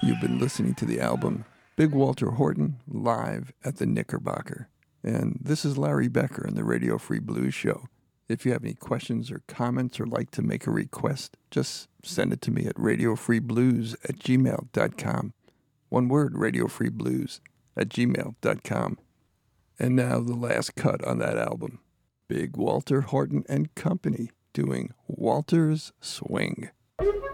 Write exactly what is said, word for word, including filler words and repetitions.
You've been listening to the album Big Walter Horton live at the Knickerbocker. And this is Larry Becker in the Radio Free Blues Show. If you have any questions or comments or like to make a request, just send it to me at radiofreeblues at gmail dot com. One word, radiofreeblues at gmail dot com. And now the last cut on that album, Big Walter Horton and Company doing Walter's Swing.